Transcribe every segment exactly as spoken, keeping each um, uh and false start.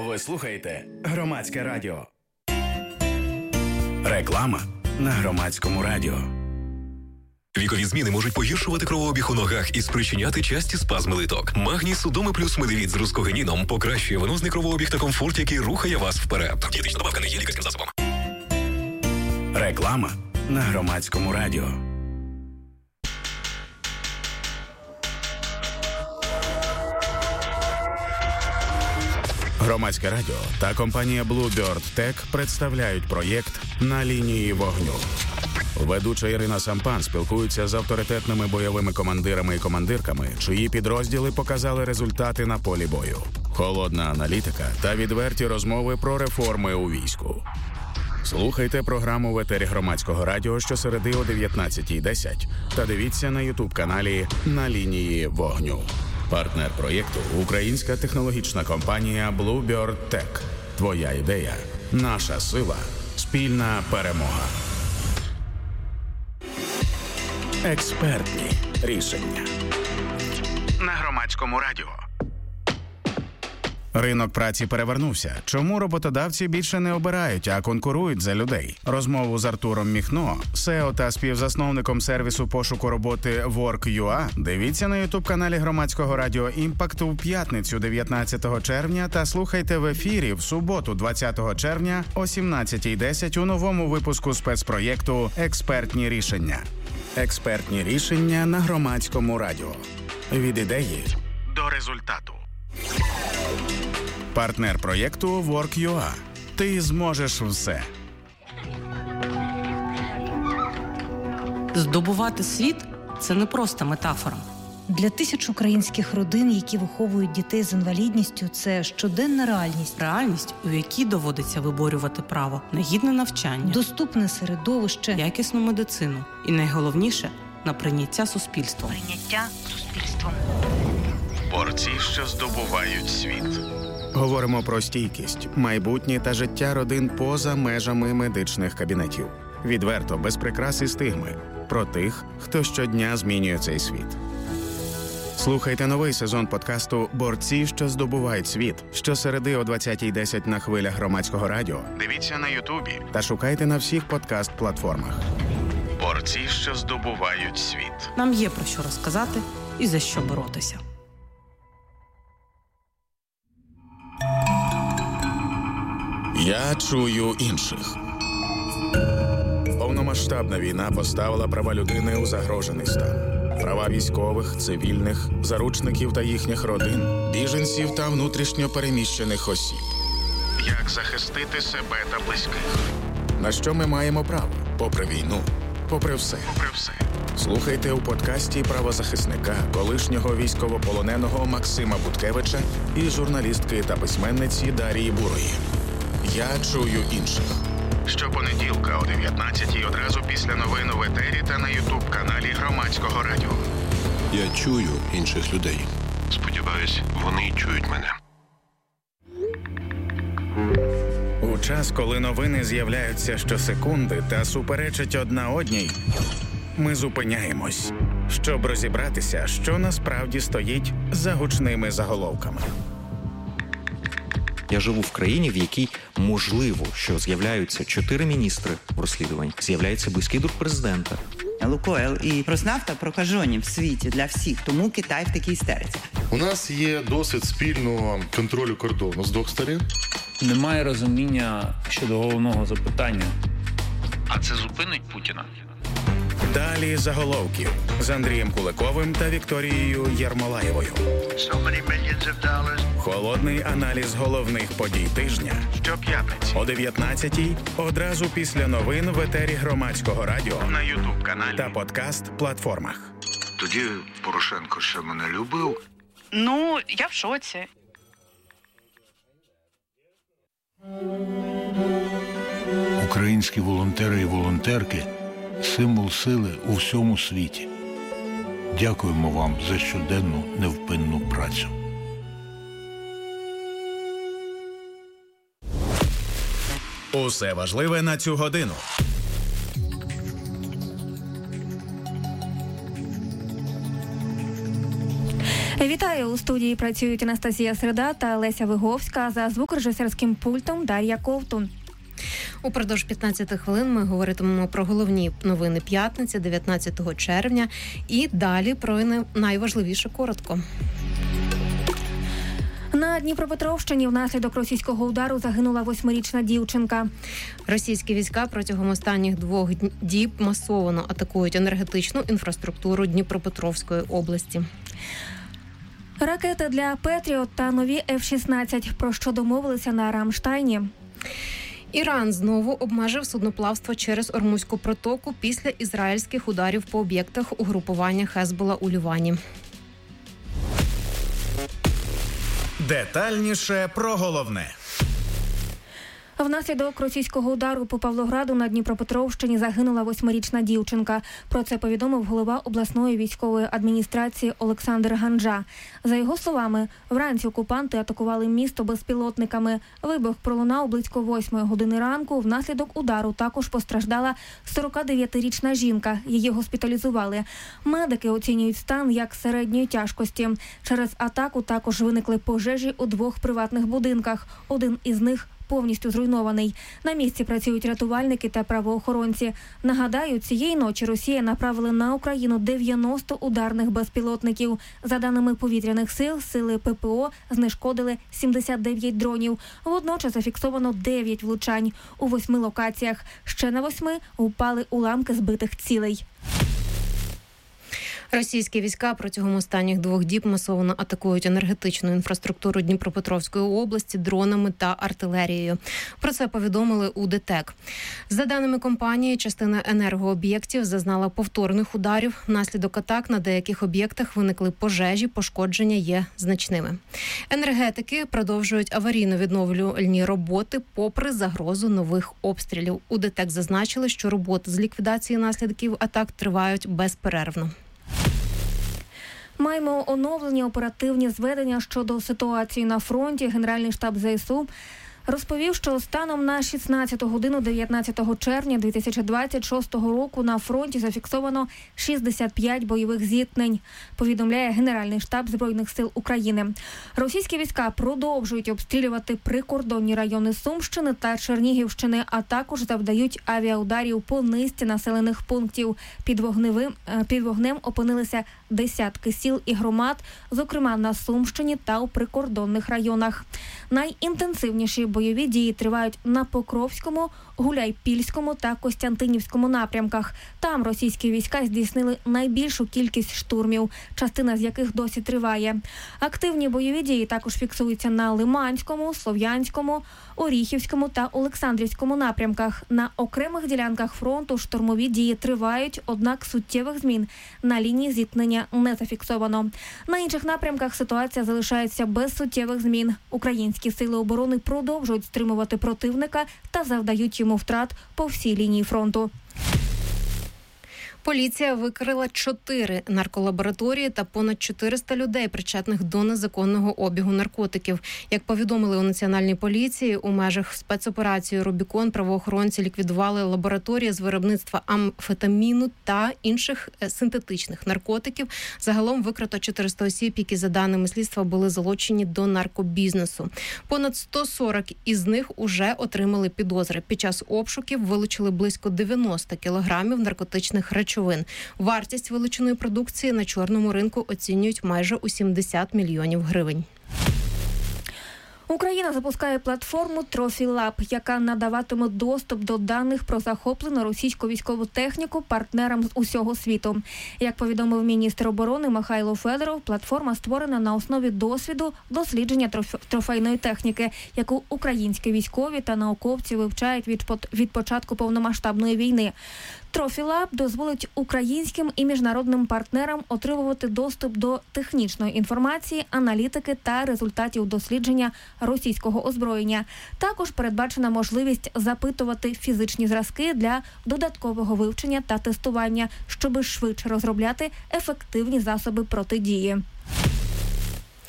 Ви слухаєте Громадське радіо. Реклама на Громадському радіо. Вікові зміни можуть погіршувати кровообіг у ногах і спричиняти часті спазми литок. Магній Судоми плюс медивіт з рускогеніном покращує венозний кровообіг та комфорт, який рухає вас вперед. Дієтична добавка не є лікарським засобом. Реклама на Громадському радіо. Громадське радіо та компанія Bluebird Tech представляють проєкт «На лінії вогню». Ведуча Ірина Сампан спілкується з авторитетними бойовими командирами і командирками, чиї підрозділи показали результати на полі бою. Холодна аналітика та відверті розмови про реформи у війську. Слухайте програму в етері Громадського радіо щосереди о дев'ятнадцятій десять та дивіться на ютуб-каналі «На лінії вогню». Партнер проєкту – українська технологічна компанія Bluebird Tech. Твоя ідея – наша сила. Спільна перемога. Експертні рішення. На Громадському радіо. Ринок праці перевернувся. Чому роботодавці більше не обирають, а конкурують за людей? Розмову з Артуром Міхно, сео та співзасновником сервісу пошуку роботи Work.ua, дивіться на ютуб-каналі Громадського радіо «Імпакт» у п'ятницю дев'ятнадцятого червня та слухайте в ефірі в суботу двадцятого червня о сімнадцятій десять у новому випуску спецпроєкту «Експертні рішення». Експертні рішення на Громадському радіо. Від ідеї до результату. Партнер проєкту Work.ua. Ти зможеш все. Здобувати світ – це не просто метафора. Для тисяч українських родин, які виховують дітей з інвалідністю, це щоденна реальність. Реальність, у якій доводиться виборювати право на гідне навчання, доступне середовище, якісну медицину і, найголовніше, на прийняття суспільством. Прийняття суспільством. Борці, що здобувають світ. Говоримо про стійкість, майбутнє та життя родин поза межами медичних кабінетів. Відверто, без прикрас і стигми. Про тих, хто щодня змінює цей світ. Слухайте новий сезон подкасту «Борці, що здобувають світ» щосереди о двадцятій десять на хвилях Громадського радіо. Дивіться на Ютубі та шукайте на всіх подкаст-платформах. Борці, що здобувають світ. Нам є про що розказати і за що боротися. Я чую інших. Повномасштабна війна поставила права людини у загрожений стан. Права військових, цивільних, заручників та їхніх родин, біженців та внутрішньо переміщених осіб. Як захистити себе та близьких? На що ми маємо право? Попри війну, попри все. Попри все. Слухайте у подкасті правозахисника, колишнього військовополоненого Максима Буткевича і журналістки та письменниці Дарії Бурої. Я чую інших. Щопонеділка о дев'ятнадцятій одразу після новин в етері та на ютуб-каналі Громадського радіо. Я чую інших людей. Сподіваюсь, вони чують мене. У час, коли новини з'являються щосекунди та суперечать одна одній, ми зупиняємось, щоб розібратися, що насправді стоїть за гучними заголовками. Я живу в країні, в якій можливо, що з'являються чотири міністри в розслідуванні, з'являється близький друг президента. Лукойл і Роснафта прокажені в світі для всіх, тому Китай в такій істериці. У нас є досвід спільного контролю кордону з двох сторін. Немає розуміння щодо головного запитання. А це зупинить Путіна? Далі заголовків з Андрієм Куликовим та Вікторією Єрмолаєвою. Холодний аналіз головних подій тижня щоп'ятниці о дев'ятнадцятій одразу після новин в етері Громадського радіо на ютуб-каналі та подкаст-платформах. Тоді Порошенко ще мене любив. Ну, я в шоці. Українські волонтери і волонтерки – символ сили у всьому світі. Дякуємо вам за щоденну невпинну працю. Усе важливе на цю годину. Вітаю! У студії працюють Анастасія Середа та Леся Виговська. За звукорежисерським пультом Дар'я Ковтун. Упродовж п'ятнадцяти хвилин ми говоритимемо про головні новини п'ятниці, дев'ятнадцятого червня, і далі про найважливіше коротко. На Дніпропетровщині внаслідок російського удару загинула восьмирічна дівчинка. Російські війська протягом останніх двох діб масово атакують енергетичну інфраструктуру Дніпропетровської області. Ракети для «Петріот» та нові еф шістнадцять, про що домовилися на Рамштайні. Іран знову обмежив судноплавство через Ормузьку протоку після ізраїльських ударів по об'єктах угрупування Хезбола у Лівані. Детальніше про головне. Внаслідок російського удару по Павлограду на Дніпропетровщині загинула восьмирічна дівчинка. Про це повідомив голова обласної військової адміністрації Олександр Ганджа. За його словами, вранці окупанти атакували місто безпілотниками. Вибух пролунав близько восьмої години ранку. Внаслідок удару також постраждала сорокадев'ятирічна жінка. Її госпіталізували. Медики оцінюють стан як середньої тяжкості. Через атаку також виникли пожежі у двох приватних будинках. Один із них повністю зруйнований. На місці працюють рятувальники та правоохоронці. Нагадаю, цієї ночі Росія направила на Україну дев'яносто ударних безпілотників. За даними повітряних сил, сили пе пе о знешкодили сімдесят дев'ять дронів. Водночас зафіксовано дев'ять влучань у восьми локаціях. Ще на восьми упали уламки збитих цілей. Російські війська протягом останніх двох діб масово атакують енергетичну інфраструктуру Дніпропетровської області дронами та артилерією. Про це повідомили у ДТЕК. За даними компанії, частина енергооб'єктів зазнала повторних ударів. Внаслідок атак на деяких об'єктах виникли пожежі, пошкодження є значними. Енергетики продовжують аварійно-відновлювальні роботи попри загрозу нових обстрілів. У ДТЕК зазначили, що роботи з ліквідації наслідків атак тривають безперервно. Маємо оновлені оперативні зведення щодо ситуації на фронті. Генеральний штаб зе ес у розповів, що станом на шістнадцяту годину дев'ятнадцятого червня дві тисячі двадцять шостого року на фронті зафіксовано шістдесят п'ять бойових зіткнень, повідомляє Генеральний штаб Збройних сил України. Російські війська продовжують обстрілювати прикордонні райони Сумщини та Чернігівщини, а також завдають авіаударів по низці населених пунктів. Під вогневим, під вогнем опинилися десятки сіл і громад, зокрема на Сумщині та у прикордонних районах. Найінтенсивніші бойові дії тривають на Покровському, Гуляйпільському та Костянтинівському напрямках. Там російські війська здійснили найбільшу кількість штурмів, частина з яких досі триває. Активні бойові дії також фіксуються на Лиманському, Слов'янському, Оріхівському та Олександрівському напрямках. На окремих ділянках фронту штурмові дії тривають, однак суттєвих змін на лінії зіткнення не зафіксовано. На інших напрямках ситуація залишається без суттєвих змін. Українські сили оборони продовжують стримувати противника та завдають йому втрат по всій лінії фронту. Поліція викрила чотири нарколабораторії та понад чотириста людей, причетних до незаконного обігу наркотиків. Як повідомили у Національній поліції, у межах спецоперації «Рубікон» правоохоронці ліквідували лабораторії з виробництва амфетаміну та інших синтетичних наркотиків. Загалом викрито чотириста осіб, які, за даними слідства, були залучені до наркобізнесу. Понад сто сорок із них уже отримали підозри. Під час обшуків вилучили близько дев'яносто кілограмів наркотичних речовин. Вартість вилученої продукції на чорному ринку оцінюють майже у сімдесят мільйонів гривень. Україна запускає платформу «Трофі-Лаб», яка надаватиме доступ до даних про захоплену російську військову техніку партнерам з усього світу. Як повідомив міністр оборони Михайло Федоров, платформа створена на основі досвіду дослідження троф... трофейної техніки, яку українські військові та науковці вивчають від, по... від початку повномасштабної війни. «Трофі-Лаб» дозволить українським і міжнародним партнерам отримувати доступ до технічної інформації, аналітики та результатів дослідження російського озброєння. Також передбачена можливість запитувати фізичні зразки для додаткового вивчення та тестування, щоб швидше розробляти ефективні засоби протидії.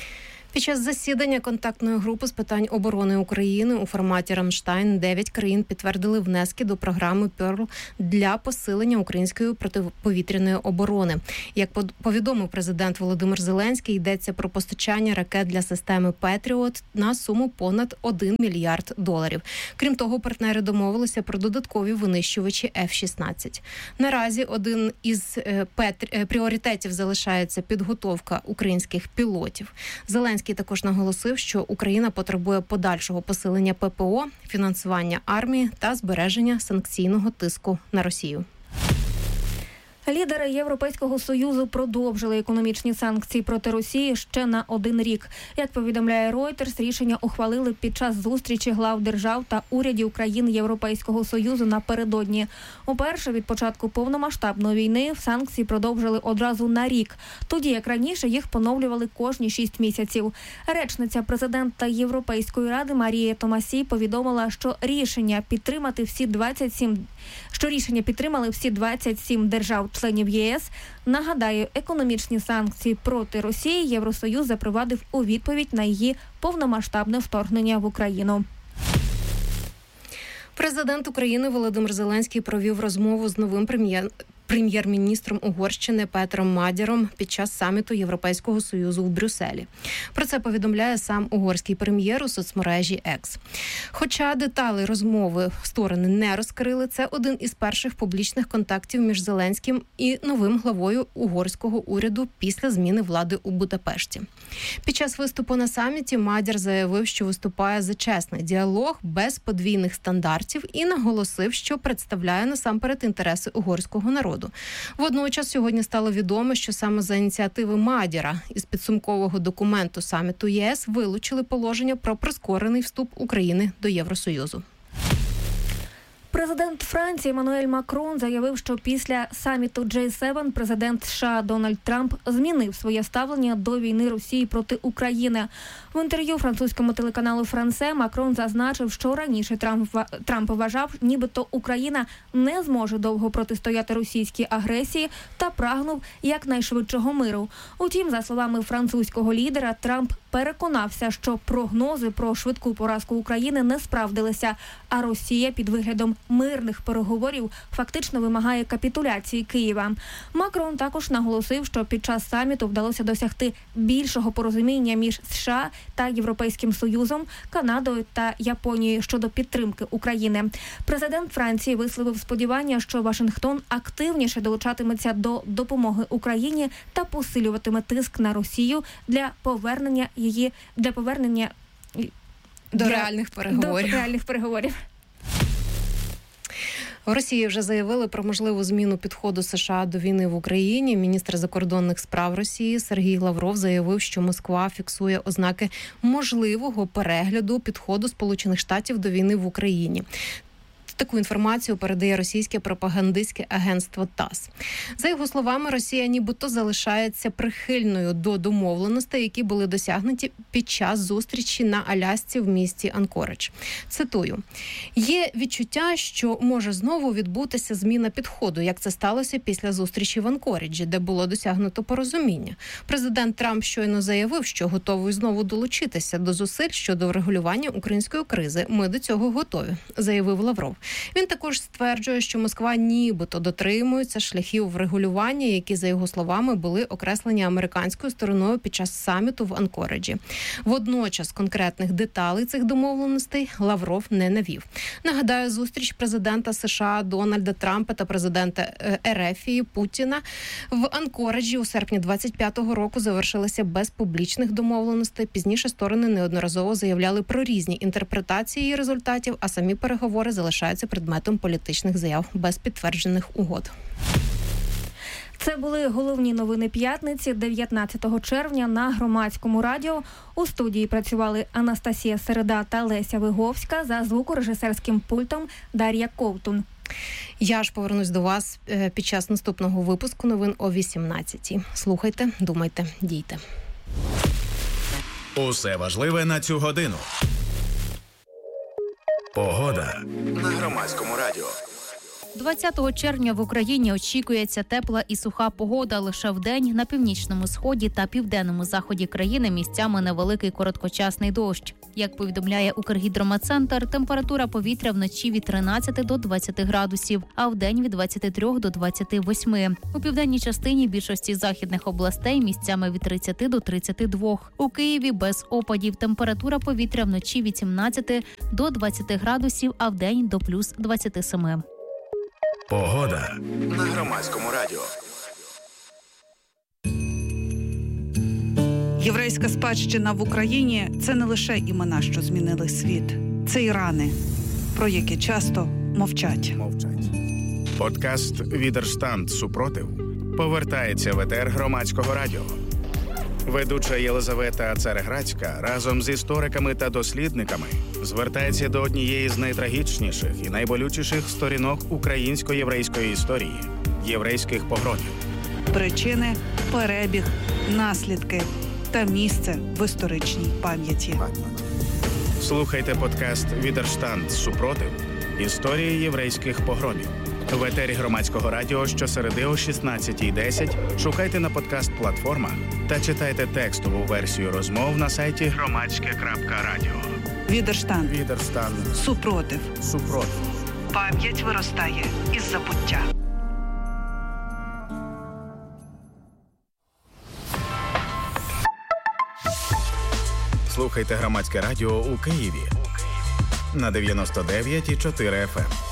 Під час засідання контактної групи з питань оборони України у форматі «Рамштайн» дев'ять країн підтвердили внески до програми «Перл» для посилення української протиповітряної оборони. Як повідомив президент Володимир Зеленський, йдеться про постачання ракет для системи «Петріот» на суму понад один мільярд доларів. Крім того, партнери домовилися про додаткові винищувачі еф шістнадцять. Наразі один із пріоритетів залишається підготовка українських пілотів. Зеленський також наголосив, що Україна потребує подальшого посилення ППО, фінансування армії та збереження санкційного тиску на Росію. Лідери Європейського Союзу продовжили економічні санкції проти Росії ще на один рік. Як повідомляє Reuters, рішення ухвалили під час зустрічі глав держав та урядів країн Європейського Союзу напередодні. Уперше від початку повномасштабної війни санкції продовжили одразу на рік, тоді як раніше їх поновлювали кожні шість місяців. Речниця президента Європейської ради Марія Томасі повідомила, що рішення підтримати всі двадцять сім, що рішення підтримали всі двадцять сім держав членів ЄС. Нагадаю, економічні санкції проти Росії Євросоюз запровадив у відповідь на її повномасштабне вторгнення в Україну. Президент України Володимир Зеленський провів розмову з новим прем'єр... прем'єр-міністром Угорщини Петром Мадяром під час саміту Європейського Союзу в Брюсселі. Про це повідомляє сам угорський прем'єр у соцмережі X. Хоча деталі розмови сторони не розкрили, це один із перших публічних контактів між Зеленським і новим главою угорського уряду після зміни влади у Будапешті. Під час виступу на саміті Мадяр заявив, що виступає за чесний діалог без подвійних стандартів і наголосив, що представляє насамперед інтереси угорського народу. Водночас сьогодні стало відомо, що саме за ініціативи Мадяра із підсумкового документу саміту ЄС вилучили положення про прискорений вступ України до Євросоюзу. Президент Франції Еммануель Макрон заявив, що після саміту джей севен президент США Дональд Трамп змінив своє ставлення до війни Росії проти України. В інтерв'ю французькому телеканалу «Франсе» Макрон зазначив, що раніше Трамп, Трамп вважав, нібито Україна не зможе довго протистояти російській агресії та прагнув якнайшвидшого миру. Утім, за словами французького лідера, Трамп переконався, що прогнози про швидку поразку України не справдилися, а Росія під виглядом мирних переговорів фактично вимагає капітуляції Києва. Макрон також наголосив, що під час саміту вдалося досягти більшого порозуміння між США та Європейським Союзом, Канадою та Японією щодо підтримки України. Президент Франції висловив сподівання, що Вашингтон активніше долучатиметься до допомоги Україні та посилюватиме тиск на Росію для повернення її для повернення до для, реальних переговорів. До реальних переговорів. В Росії вже заявили про можливу зміну підходу США до війни в Україні. Міністр закордонних справ Росії Сергій Лавров заявив, що Москва фіксує ознаки можливого перегляду підходу Сполучених Штатів до війни в Україні. Таку інформацію передає російське пропагандистське агентство ТАСС. За його словами, Росія нібито залишається прихильною до домовленостей, які були досягнуті під час зустрічі на Алясці в місті Анкоридж. Цитую. «Є відчуття, що може знову відбутися зміна підходу, як це сталося після зустрічі в Анкориджі, де було досягнуто порозуміння. Президент Трамп щойно заявив, що готовий знову долучитися до зусиль щодо врегулювання української кризи. Ми до цього готові», – заявив Лавров. Він також стверджує, що Москва нібито дотримується шляхів врегулювання, які, за його словами, були окреслені американською стороною під час саміту в Анкориджі. Водночас конкретних деталей цих домовленостей Лавров не навів. Нагадаю, зустріч президента США Дональда Трампа та президента Ерефії Путіна в Анкориджі у серпні двадцять п'ятого року завершилася без публічних домовленостей. Пізніше сторони неодноразово заявляли про різні інтерпретації її результатів, а самі переговори залишаються предметом політичних заяв без підтверджених угод. Це були головні новини п'ятниці, дев'ятнадцятого червня на Громадському радіо. У студії працювали Анастасія Середа та Леся Виговська, за звукорежисерським пультом Дар'я Ковтун. Я ж повернусь до вас під час наступного випуску новин о вісімнадцятій. Слухайте, думайте, дійте. Усе важливе на цю годину. Погода на Громадському радіо. двадцятого червня в Україні очікується тепла і суха погода. Лише вдень на північному сході та південному заході країни місцями невеликий короткочасний дощ. Як повідомляє Укргідрометцентр, температура повітря вночі від тринадцяти до двадцяти градусів, а вдень від двадцяти трьох до двадцяти восьми. У південній частині більшості західних областей місцями від тридцяти до тридцяти двох. У Києві без опадів. Температура повітря вночі від сімнадцяти до двадцяти градусів, а вдень до плюс двадцяти семи. Погода на Громадському радіо. Єврейська спадщина в Україні – це не лише імена, що змінили світ. Це і рани, про які часто мовчать. Мовчать. Подкаст «Відерштанд. Супротив» повертається в етер Громадського радіо. Ведуча Єлизавета Цареградська разом з істориками та дослідниками звертається до однієї з найтрагічніших і найболючіших сторінок українсько-єврейської історії – єврейських погромів. Причини, перебіг, наслідки та місце в історичній пам'яті. Слухайте подкаст «Відерштанд. Супротив. Історії єврейських погромів». В етері Громадського радіо щосереди о шістнадцятій десять шукайте на подкаст-платформах та читайте текстову версію розмов на сайті громадське крапка радіо. Відерштанд. Відерштанд. Супротив. Супротив. Пам'ять виростає із забуття. Слухайте Громадське радіо у Києві на дев'яносто дев'ять і чотири еф ем.